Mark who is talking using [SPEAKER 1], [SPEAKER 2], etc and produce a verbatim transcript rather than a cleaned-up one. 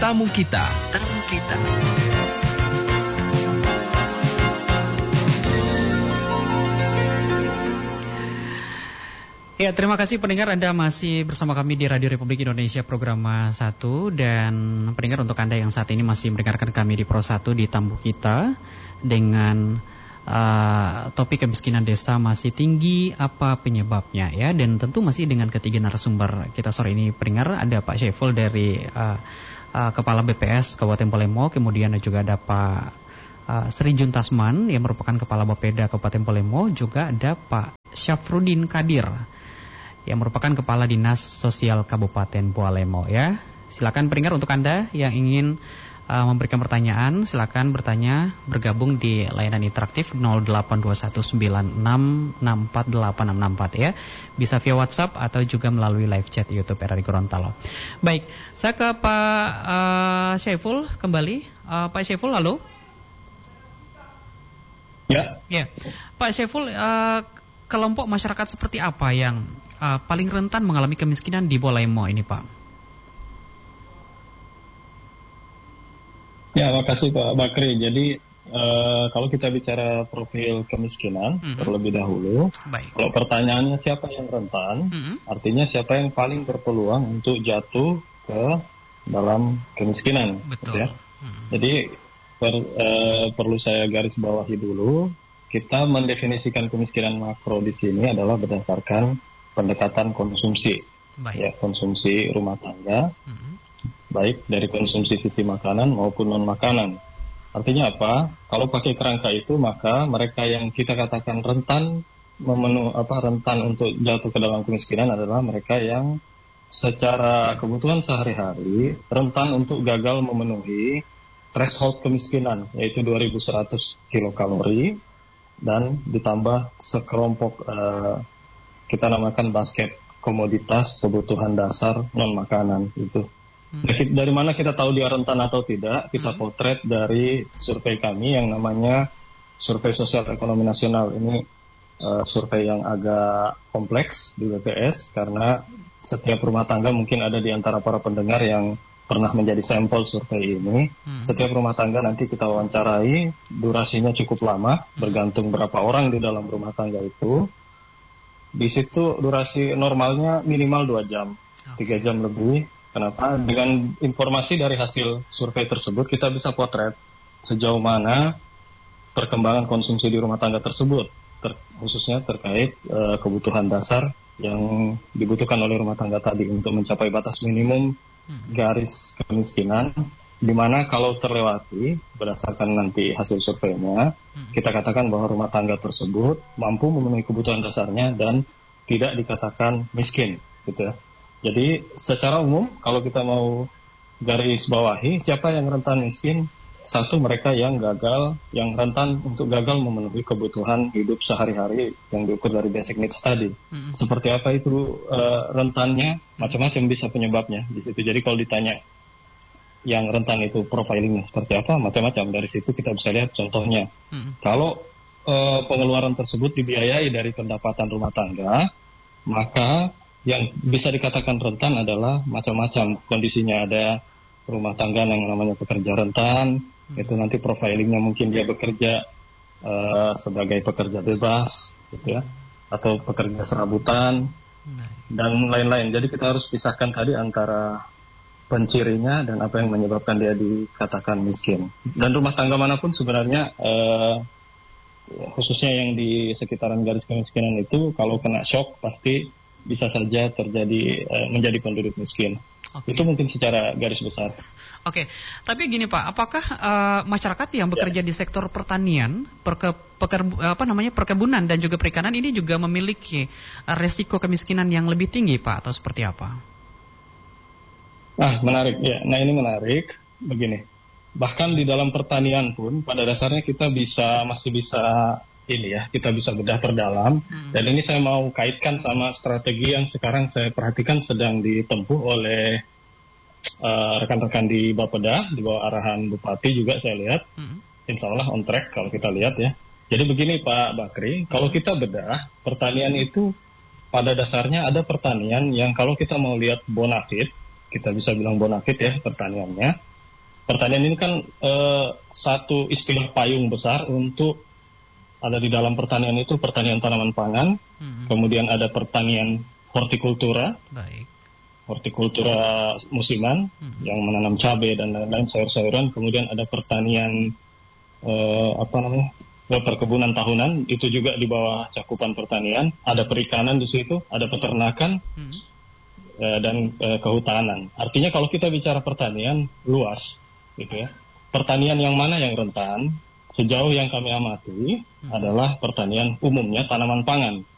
[SPEAKER 1] Tamu kita, tamu kita.
[SPEAKER 2] Ya, terima kasih pendengar, Anda masih bersama kami di Radio Republik Indonesia program satu. Dan pendengar, untuk Anda yang saat ini masih mendengarkan kami di Pro satu di Tamu Kita dengan uh, topik kemiskinan desa masih tinggi, apa penyebabnya ya. Dan tentu masih dengan ketiga narasumber kita sore ini pendengar. Ada Pak Syaiful dari uh, uh, Kepala B P S Kabupaten Polemo, kemudian juga ada Pak uh, Sri Juntasman yang merupakan Kepala Bapeda Kabupaten Polemo, juga ada Pak Syafruddin Kadir yang merupakan Kepala Dinas Sosial Kabupaten Polemo ya. Silakan pendengar, untuk Anda yang ingin uh, memberikan pertanyaan, silakan bertanya, bergabung di layanan interaktif nol delapan dua satu sembilan enam enam empat delapan enam enam empat ya. Bisa via WhatsApp atau juga melalui live chat YouTube R R I Gorontalo. Baik, saya ke Pak uh, Syaiful kembali. Uh, Pak Syaiful, halo.
[SPEAKER 3] Ya.
[SPEAKER 2] Ya, Pak Syaiful, uh, kelompok masyarakat seperti apa yang uh, paling rentan mengalami kemiskinan di Polemo ini, Pak?
[SPEAKER 3] Ya, makasih Pak Bakri. Jadi uh, kalau kita bicara profil kemiskinan mm-hmm. terlebih dahulu,
[SPEAKER 2] baik.
[SPEAKER 3] Kalau pertanyaannya siapa yang rentan, mm-hmm. artinya siapa yang paling berpeluang untuk jatuh ke dalam kemiskinan.
[SPEAKER 2] Betul.
[SPEAKER 3] Ya?
[SPEAKER 2] Mm-hmm.
[SPEAKER 3] Jadi per, uh, perlu saya garis bawahi dulu. Kita mendefinisikan kemiskinan makro di sini adalah berdasarkan pendekatan konsumsi,
[SPEAKER 2] baik.
[SPEAKER 3] Ya, konsumsi rumah tangga, mm-hmm. baik dari konsumsi sisi makanan maupun non makanan. Artinya apa? Kalau pakai kerangka itu, maka mereka yang kita katakan rentan memenuhi apa rentan untuk jatuh ke dalam kemiskinan adalah mereka yang secara kebutuhan sehari-hari rentan untuk gagal memenuhi threshold kemiskinan, yaitu dua ribu seratus kilokalori. Dan ditambah sekelompok uh, kita namakan basket komoditas kebutuhan dasar non makanan itu. Hmm. Nah, dari mana kita tahu dia rentan atau tidak? Kita hmm. potret dari survei kami yang namanya Survei Sosial Ekonomi Nasional. Ini uh, survei yang agak kompleks di B P S karena setiap rumah tangga, mungkin ada di antara para pendengar yang pernah menjadi sampel survei ini. Hmm. Setiap rumah tangga nanti kita wawancarai, durasinya cukup lama, hmm. bergantung berapa orang di dalam rumah tangga itu. Di situ durasi normalnya minimal dua jam, tiga okay. jam lebih. Kenapa? Dengan informasi dari hasil survei tersebut, kita bisa potret sejauh mana perkembangan konsumsi di rumah tangga tersebut, ter- khususnya terkait uh, kebutuhan dasar yang dibutuhkan oleh rumah tangga tadi untuk mencapai batas minimum garis kemiskinan, di mana kalau terlewati berdasarkan nanti hasil surveinya, hmm. kita katakan bahwa rumah tangga tersebut mampu memenuhi kebutuhan dasarnya dan tidak dikatakan miskin, gitu ya. Jadi secara umum kalau kita mau garis bawahi siapa yang rentan miskin, satu mereka yang gagal, yang rentan untuk gagal memenuhi kebutuhan hidup sehari-hari yang diukur dari basic needs tadi. Mm-hmm. Seperti apa itu uh, rentannya? Macam-macam bisa penyebabnya di situ. Jadi kalau ditanya yang rentan itu profilingnya seperti apa, macam-macam. Dari situ kita bisa lihat contohnya. Mm-hmm. Kalau uh, pengeluaran tersebut dibiayai dari pendapatan rumah tangga, maka yang bisa dikatakan rentan adalah macam-macam kondisinya. Ada rumah tangga yang namanya pekerja rentan, hmm. itu nanti profilingnya mungkin dia bekerja uh, sebagai pekerja bebas, gitu ya, atau pekerja serabutan, hmm. dan lain-lain. Jadi kita harus pisahkan tadi antara pencirinya dan apa yang menyebabkan dia dikatakan miskin. Dan rumah tangga manapun sebenarnya, uh, khususnya yang di sekitaran garis kemiskinan itu, kalau kena shock pasti bisa saja terjadi uh, menjadi penduduk miskin. Okay. Itu mungkin secara garis besar.
[SPEAKER 2] Oke, okay. Tapi gini Pak, apakah uh, masyarakat yang bekerja ya. di sektor pertanian, perke, peker, apa namanya perkebunan dan juga perikanan ini juga memiliki uh, resiko kemiskinan yang lebih tinggi Pak, atau seperti apa?
[SPEAKER 3] Ah, menarik ya. Nah ini menarik. Begini, bahkan di dalam pertanian pun pada dasarnya kita bisa masih bisa ini ya, kita bisa bedah terdalam. Hmm. Dan ini saya mau kaitkan sama strategi yang sekarang saya perhatikan sedang ditempuh oleh uh, rekan-rekan di Bapeda, di bawah arahan Bupati juga saya lihat. Hmm. Insya Allah on track kalau kita lihat ya. Jadi begini Pak Bakri, kalau kita bedah, pertanian itu pada dasarnya ada pertanian yang kalau kita mau lihat bonafit, kita bisa bilang bonafit ya pertaniannya, pertanian ini kan uh, satu istilah payung besar untuk ada di dalam pertanian itu pertanian tanaman pangan, hmm. kemudian ada pertanian hortikultura,
[SPEAKER 4] baik.
[SPEAKER 3] hortikultura musiman hmm. yang menanam cabai dan lain-lain sayur-sayuran, kemudian ada pertanian uh, apa namanya? perkebunan tahunan, itu juga di bawah cakupan pertanian, ada perikanan di situ, ada peternakan hmm. eh, dan eh, kehutanan. Artinya kalau kita bicara pertanian luas, gitu ya. Pertanian yang mana yang rentan? Sejauh yang kami amati hmm. adalah pertanian umumnya tanaman pangan.